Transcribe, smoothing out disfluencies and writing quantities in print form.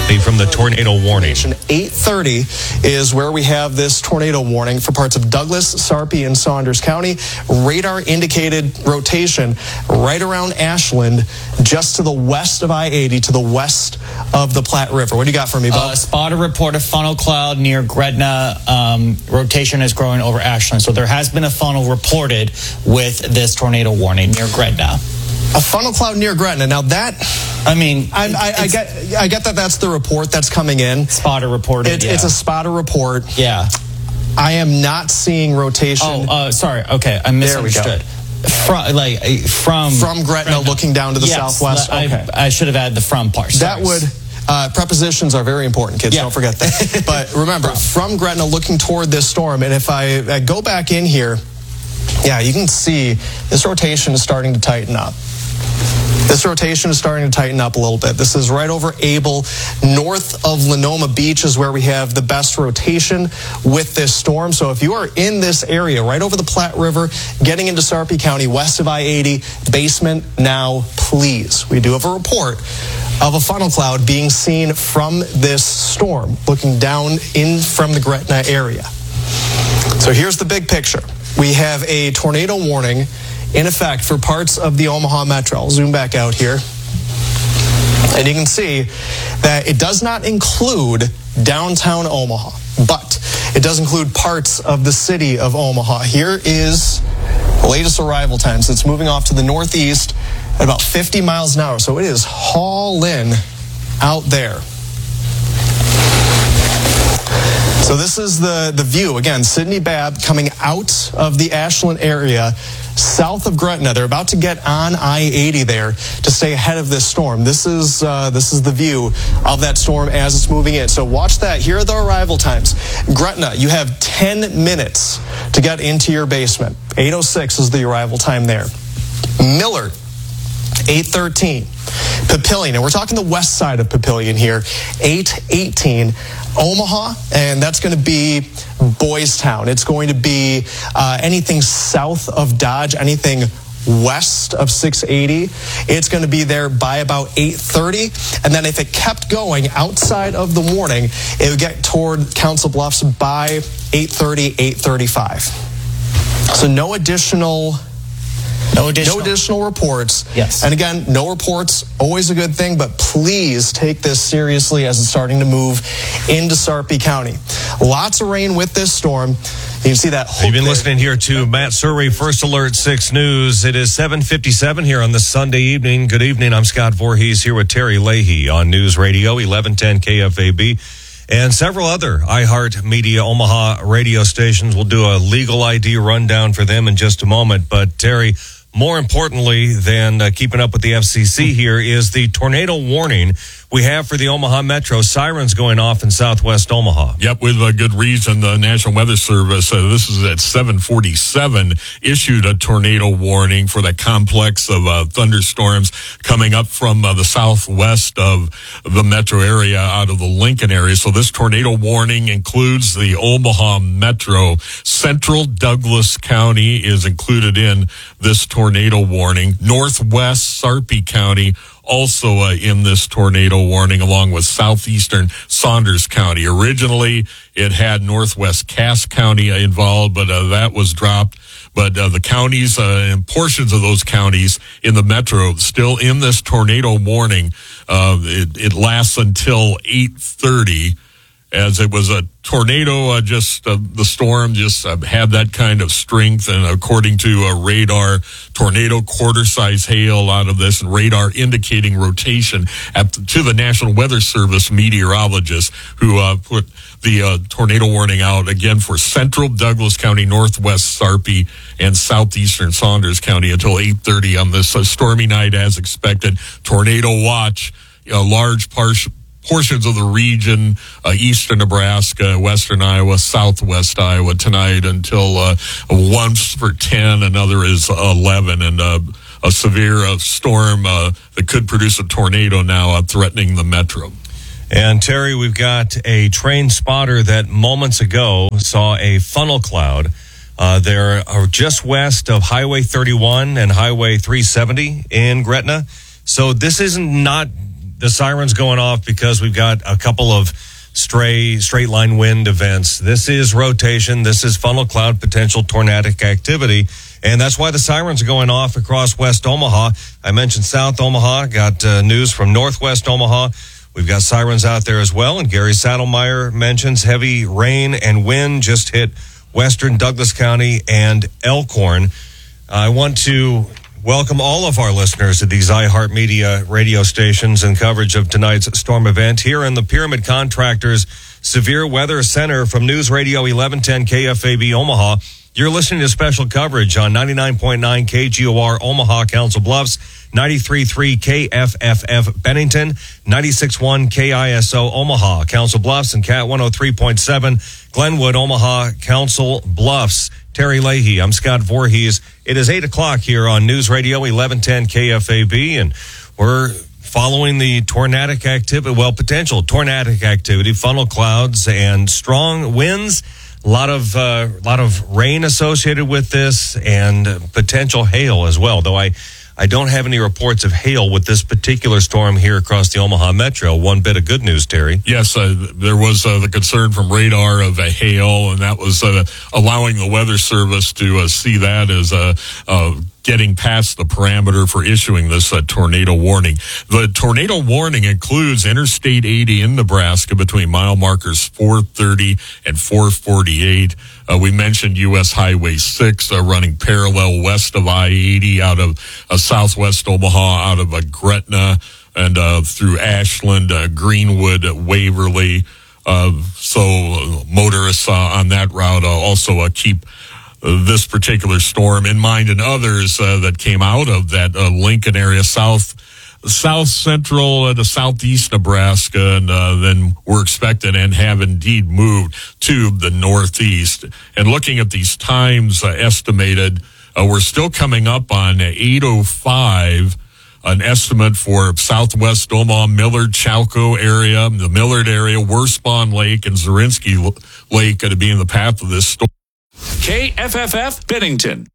From the tornado warning. 8:30 is where we have this tornado warning for parts of Douglas, Sarpy, and Saunders County. Radar indicated rotation right around Ashland, just to the west of I-80, to the west of the Platte River. What do you got for me, Bob? Spotted report of funnel cloud near Gretna. Rotation is growing over Ashland. So there has been a funnel reported with this tornado warning near Gretna. A funnel cloud near Gretna. Now that, I mean, I get that that's the report that's coming in. Spotter reported. It's a spotter report. Yeah. I am not seeing rotation. Sorry. Okay, I misunderstood. From Gretna looking down to the southwest. Okay. I should have added the from part. That would. Prepositions are very important, kids. Don't forget that. But remember, from Gretna looking toward this storm, and if I go back in here, yeah, you can see this rotation is starting to tighten up. This rotation is starting to tighten up a little bit. This is right over Able. North of Lenoma Beach is where we have the best rotation with this storm. So if you are in this area, right over the Platte River, getting into Sarpy County, west of I-80, basement now, please. We do have a report of a funnel cloud being seen from this storm, looking down in from the Gretna area. So here's the big picture. We have a tornado warning in effect for parts of the Omaha Metro. I'll zoom back out here. And you can see that it does not include downtown Omaha, but it does include parts of the city of Omaha. Here is the latest arrival times. It's moving off to the northeast at about 50 miles an hour. So it is haulin' out there. So this is the view. Again, Sidney Babb coming out of the Ashland area, south of Gretna. They're about to get on I-80 there to stay ahead of this storm. This is the view of that storm as it's moving in. So watch that. Here are the arrival times. Gretna, you have 10 minutes to get into your basement. 8:06 is the arrival time there. Millard, 8:13. Papillion, and we're talking the west side of Papillion here, 8:18. Omaha, and that's going to be Boys Town. It's going to be anything south of Dodge, anything west of 680. It's going to be there by about 8:30. And then if it kept going outside of the warning, it would get toward Council Bluffs by 8:30, 8:35. So no additional reports. Yes. And again, no reports, always a good thing, but please take this seriously as it's starting to move into Sarpy County. Lots of rain with this storm. You can see that. You've been listening here to Matt Surrey, First Alert 6 News. It is 7:57 here on this Sunday evening. Good evening. I'm Scott Voorhees here with Terry Leahy on News Radio 1110 KFAB. And several other iHeart Media Omaha radio stations. Will do a legal ID rundown for them in just a moment. But Terry, more importantly than keeping up with the FCC here is the tornado warning we have for the Omaha Metro. Sirens going off in southwest Omaha. Yep, with a good reason. The National Weather Service, this is at 7:47, issued a tornado warning for that complex of thunderstorms coming up from the southwest of the metro area out of the Lincoln area. So this tornado warning includes the Omaha Metro. Central Douglas County is included in this tornado warning. Northwest Sarpy County also in this tornado warning, along with southeastern Saunders County. Originally, it had northwest Cass County involved, but that was dropped. But the counties and portions of those counties in the metro still in this tornado warning. It lasts until 8:30. As it was a tornado, the storm just had that kind of strength, and according to radar, tornado quarter-size hail out of this, and radar indicating rotation to the National Weather Service meteorologists who put the tornado warning out again for central Douglas County, northwest Sarpy, and southeastern Saunders County until 8:30 on this stormy night as expected. Tornado watch, large portions of the region, eastern Nebraska, western Iowa, southwest Iowa tonight until 1 for 10, another is 11, and a severe storm that could produce a tornado now threatening the metro. And Terry, we've got a train spotter that moments ago saw a funnel cloud. They're just west of Highway 31 and Highway 370 in Gretna. So this isn't the sirens going off because we've got a couple of straight line wind events. This is rotation. This is funnel cloud potential tornadic activity. And that's why the sirens are going off across West Omaha. I mentioned South Omaha. Got news from Northwest Omaha. We've got sirens out there as well. And Gary Saddlemeyer mentions heavy rain and wind just hit western Douglas County and Elkhorn. I want to welcome all of our listeners to these iHeartMedia radio stations and coverage of tonight's storm event here in the Pyramid Contractors Severe Weather Center from News Radio 1110 KFAB Omaha. You're listening to special coverage on 99.9 KGOR Omaha, Council Bluffs, 93.3 KFFF Bennington, 96.1 KISO Omaha, Council Bluffs, and Cat 103.7 Glenwood, Omaha, Council Bluffs. Terry Leahy, I'm Scott Voorhees. It is 8 o'clock here on News Radio 1110 KFAB, and we're following the tornadic activity, potential tornadic activity, funnel clouds and strong winds. A lot of rain associated with this and potential hail as well, though I don't have any reports of hail with this particular storm here across the Omaha Metro. One bit of good news, Terry. Yes, there was the concern from radar of a hail, and that was allowing the Weather Service to see that as getting past the parameter for issuing this tornado warning. The tornado warning includes Interstate 80 in Nebraska between mile markers 430 and 448. We mentioned U.S. Highway 6 running parallel west of I-80 out of southwest Omaha, out of Gretna, and through Ashland, Greenwood, Waverly. So motorists on that route also keep this particular storm in mind, and others that came out of that Lincoln area, south central to southeast Nebraska, and then we're expected and have indeed moved to the northeast. And looking at these times estimated, we're still coming up on 8:05. An estimate for southwest Omaha, Millard, Chalco area, the Millard area, Worspawn Lake, and Zorinsky Lake going to be in the path of this storm. KFFF Bennington.